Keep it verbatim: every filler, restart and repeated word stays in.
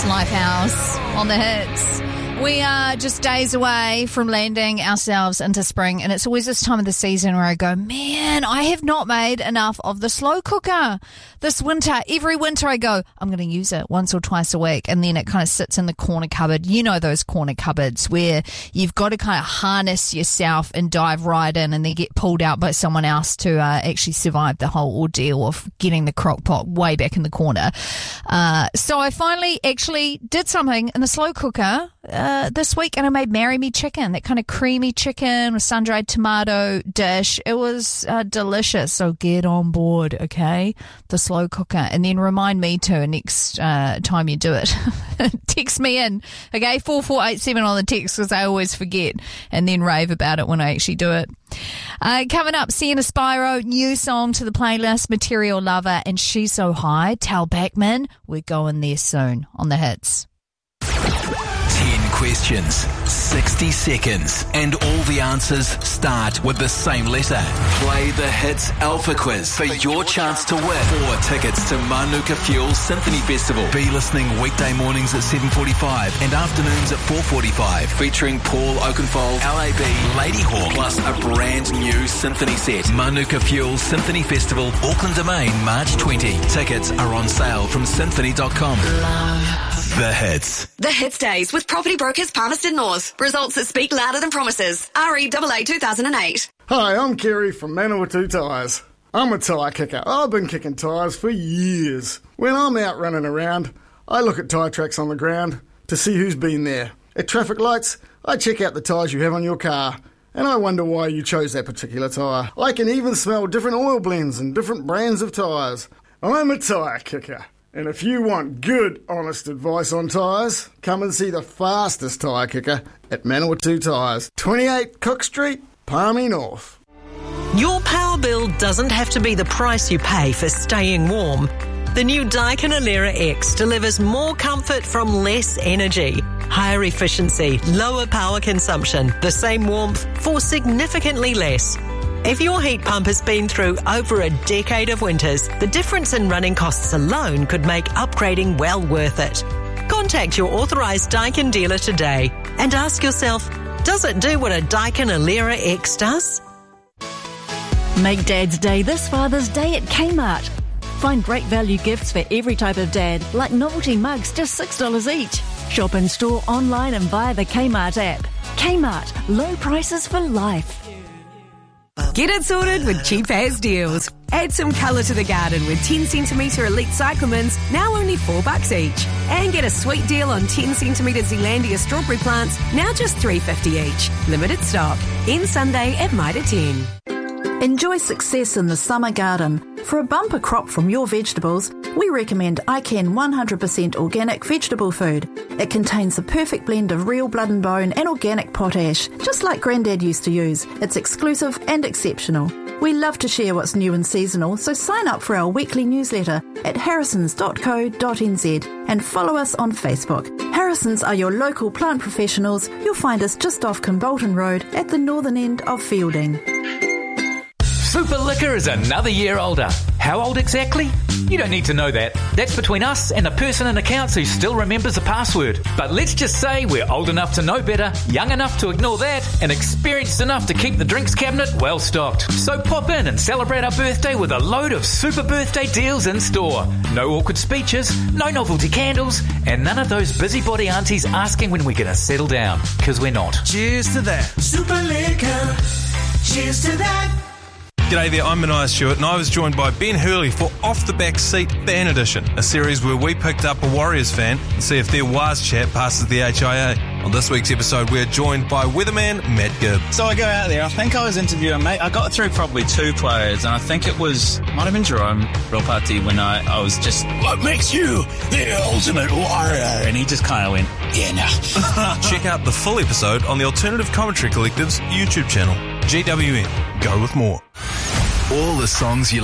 House, Lifehouse on the hits. We are just days away from landing ourselves into spring, and it's always this time of the season where I go, man, I have not made enough of the slow cooker this winter. Every winter I go, I'm going to use it once or twice a week, and then it kind of sits in the corner cupboard. You know those corner cupboards where you've got to kind of harness yourself and dive right in and then get pulled out by someone else to uh, actually survive the whole ordeal of getting the crock pot way back in the corner. Uh, so I finally actually did something in the slow cooker Uh, this week, and I made Marry Me chicken, that kind of creamy chicken with sun-dried tomato dish. It was uh, delicious, so get on board, okay? The slow cooker. And then remind me to next uh, time you do it. Text me in, okay? four four eight seven on the text, because I always forget and then rave about it when I actually do it. Uh, coming up, Sienna Spiro, new song to the playlist, Material Lover, and She's So High, Tal Bachman. We're going there soon on the hits. ten questions, sixty seconds, and all the answers start with the same letter. Play the Hits Alpha Quiz for your chance to win four tickets to Manuka Fuel Symphony Festival. Be listening weekday mornings at seven forty-five and afternoons at four forty-five, featuring Paul Oakenfold, L A B, Ladyhawk, plus a brand new symphony set. Manuka Fuel Symphony Festival, Auckland Domain, March twentieth. Tickets are on sale from symphony dot com. The Hits. The Hits Days with Property Brokers Palmerston North. Results that speak louder than promises. R E A A two thousand eight. Hi, I'm Kerry from Manawatu Tyres. I'm a tyre kicker. I've been kicking tyres for years. When I'm out running around, I look at tyre tracks on the ground to see who's been there. At traffic lights, I check out the tyres you have on your car, and I wonder why you chose that particular tyre. I can even smell different oil blends and different brands of tyres. I'm a tyre kicker. And if you want good, honest advice on tyres, come and see the fastest tyre kicker at Manawatu Tyres, twenty-eight Cook Street, Palmy North. Your power bill doesn't have to be the price you pay for staying warm. The new Daikin Alera X delivers more comfort from less energy, higher efficiency, lower power consumption, the same warmth for significantly less. If your heat pump has been through over a decade of winters, the difference in running costs alone could make upgrading well worth it. Contact your authorised Daikin dealer today and ask yourself, does it do what a Daikin Alera X does? Make Dad's Day this Father's Day at Kmart. Find great value gifts for every type of dad, like novelty mugs, just six dollars each. Shop in store, online and via the Kmart app. Kmart, low prices for life. Get it sorted with Cheap As Deals. Add some colour to the garden with ten centimetre Elite Cyclamens, now only four bucks each. And get a sweet deal on ten centimetre Zealandia strawberry plants, now just three fifty each. Limited stock. End Sunday at Mitre ten. Enjoy success in the summer garden. For a bumper crop from your vegetables, we recommend I CAN one hundred percent organic vegetable food. It contains the perfect blend of real blood and bone and organic potash, just like Grandad used to use. It's exclusive and exceptional. We love to share what's new and seasonal, so sign up for our weekly newsletter at harrisons dot co dot n z and follow us on Facebook. Harrisons are your local plant professionals. You'll find us just off Kimbolton Road at the northern end of Fielding. Super Liquor is another year older. How old exactly? You don't need to know that. That's between us and the person in accounts who still remembers the password. But let's just say we're old enough to know better, young enough to ignore that, and experienced enough to keep the drinks cabinet well stocked. So pop in and celebrate our birthday with a load of super birthday deals in store. No awkward speeches, no novelty candles, and none of those busybody aunties asking when we're going to settle down. Because we're not. Cheers to that. Super Liquor. Cheers to that. G'day there, I'm Mania Stewart and I was joined by Ben Hurley for Off the Back Seat Fan Edition, a series where we picked up a Warriors fan and see if their Waz chat passes the H I A. On this week's episode, we're joined by weatherman Matt Gibb. So I go out there, I think I was interviewing, mate, I got through probably two players and I think it was, might have been Jerome Ropati when I, I was just, what makes you the ultimate warrior? And he just kind of went, yeah, no. Check out the full episode on the Alternative Commentary Collective's YouTube channel. G W N, go with more. All the songs you